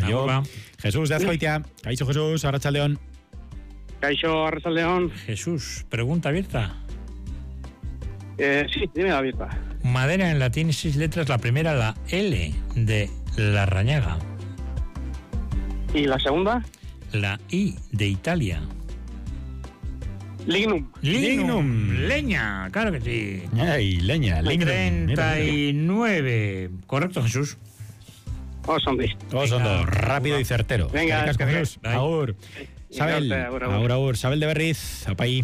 Agur, ba. Jesús de Azkoitia. Kaixo Jesús, Arratsaldeon. Kaixo, Arratsaldeon. Jesús, pregunta abierta. Sí, dime la abierta. Madera en latín, 6 letras. La primera, la L de Larrañaga. ¿Y la segunda? La I de Italia. Lignum. Leña, claro que sí. Ay, leña, lignum. 39. Correcto, Jesús. Osondo, rápido y certero. Venga, Jesús. Agur. Sabel, agur. Sabel de Berriz, apay.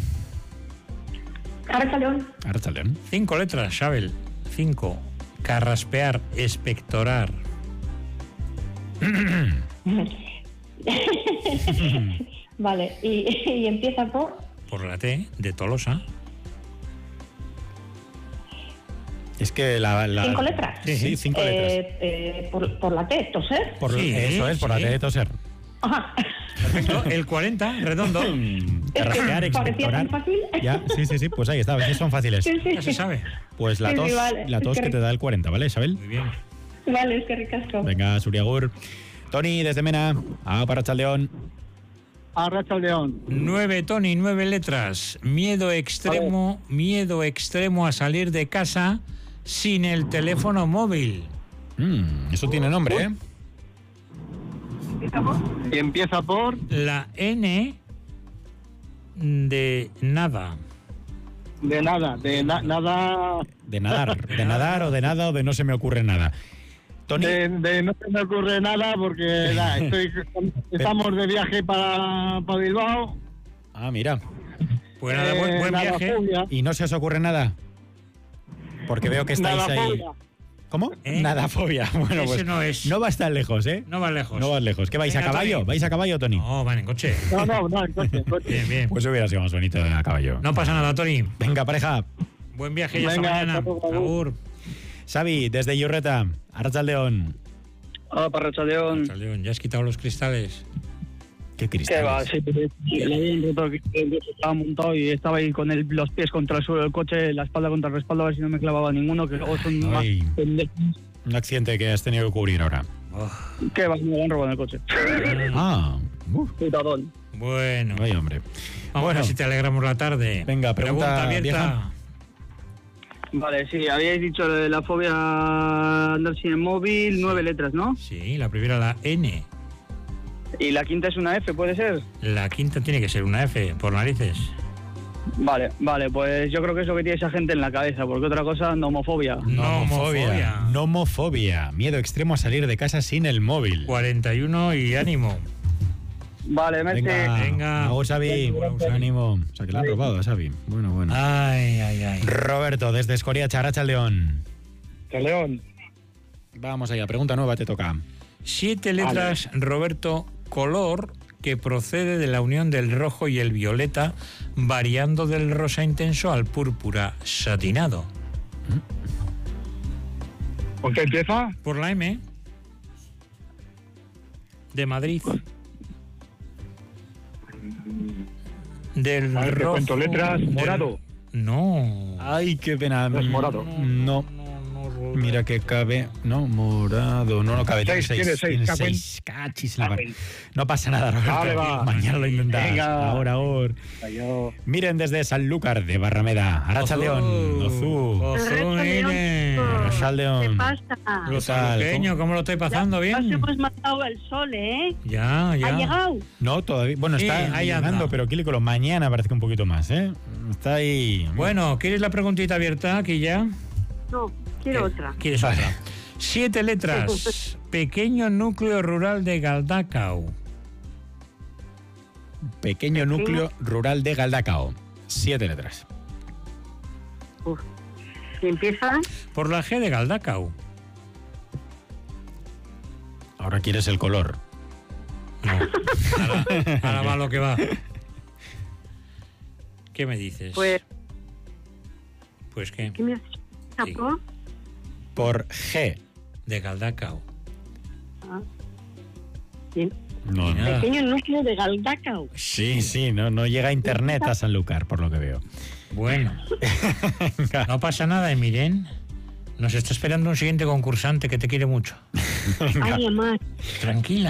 Arratsaldeon. 5 letras, Sabel. 5. Carraspear, expectorar. Vale, y empieza por... Por la T de Tolosa. Es que la 5 letras. Sí, 5 letras. Por la T, toser. Eso es, por la T de toser. Ajá. Perfecto, el 40, redondo. Carraspear, expectorar. Fácil. Ya, sí, pues ahí está, a veces son fáciles. Sí. Ya se sabe. Pues la tos, vale. la tos que te da el 40, ¿vale, Isabel? Muy bien. Vale, es que ricasco. Venga, Suriagur. Tony, desde Mena. Para Arratsaldeon. Arratsaldeon. 9, Tony, 9 letras. Miedo extremo a salir de casa sin el teléfono móvil. Eso tiene nombre, ¿eh? Y empieza por... La N de nada. De nada, nada... De nadar o de nada o de no se me ocurre nada. Tony. De no se me ocurre nada porque estamos de viaje para Bilbao. Ah, mira. Pues nada, buen viaje. ¿Y no se os ocurre nada? Porque veo que estáis ahí... ¿Cómo? Nadafobia. Bueno, pues no es. No vas tan lejos, ¿eh? No vas lejos. No vas lejos. ¿Qué vais, Venga, a caballo? Tony. ¿Vais a caballo, Tony? No, van en coche. No, en coche. Bien. Pues hubiera sido más bonito a caballo. No pasa nada, Tony. Venga, pareja. Buen viaje y hasta mañana. Agur. Xavi, desde Iurreta. Arratsaldeon. Arratsaldeon. ¿Ya has quitado los cristales? ¿Qué cristales? ¿Qué va? Sí, le había un roto que estaba montado y estaba ahí con los pies contra el suelo del coche, la espalda contra el respaldo, a ver si no me clavaba ninguno, que luego son más pendejos. Un accidente que has tenido que cubrir ahora. ¿Qué va? Me lo han robado en el coche. Putadón. Bueno. Ay, hombre. Vamos a ver si te alegramos la tarde. Venga, pregunta abierta. Vieja. Vale, sí, habíais dicho de la fobia a andar sin el móvil, 9 letras, ¿no? Sí, la primera la N. ¿Y la quinta es una F, puede ser? La quinta tiene que ser una F, por narices. Vale, pues yo creo que es lo que tiene esa gente en la cabeza, porque otra cosa, nomofobia. Nomofobia. Miedo extremo a salir de casa sin el móvil. 41 y ánimo. Vale, Venga. Vamos, Xavi. Ánimo. O sea, que le han robado a Xavi. Bueno. Ay. Roberto, desde Escoriacha, Arratsaldeon. León. Vamos allá, pregunta nueva, te toca. 7 letras, vale. Roberto, color que procede de la unión del rojo y el violeta, variando del rosa intenso al púrpura satinado. ¿Por qué empieza? Por la M. De Madrid. Del rojo. ¿Cuántas letras? Morado. No. Ay, qué pena. Es morado. No. Mira que cabe. No, morado. No cabe. Tiene seis. Cachis la barra. No pasa nada, Roberto. Mañana lo intentamos. Venga. Ahora. Miren desde Sanlúcar de Barrameda. Arratsaldeon. Arratsaldeon. ¿Qué pasa? Los sanluqueños, ¿cómo lo estoy pasando? ¿Bien? Nos hemos matado el sol, ¿eh? Ya. ¿Ha llegado? No, todavía. Bueno, sí, está llegando, pero Quílicolo, mañana parece que un poquito más, ¿eh? Está ahí. Bueno, ¿quieres la preguntita abierta aquí ya? No, quiero otra. ¿Quieres otra? 7 letras. Pequeño núcleo rural de Galdacao. Pequeño núcleo rural de Galdacao. 7 letras. ¿Y empieza? Por la G de Galdacao. Ahora quieres el color. No. Ahora va lo que va. ¿Qué me dices? Pues ¿qué? ¿Qué me has dicho? Sí. Por G. De Galdacao. Bien. No. Pequeño núcleo de Galdacao. Sí, no llega a internet a Sanlúcar, por lo que veo. Bueno. No pasa nada, Miren. Nos está esperando un siguiente concursante que te quiere mucho. Ay, mamá. Tranquila.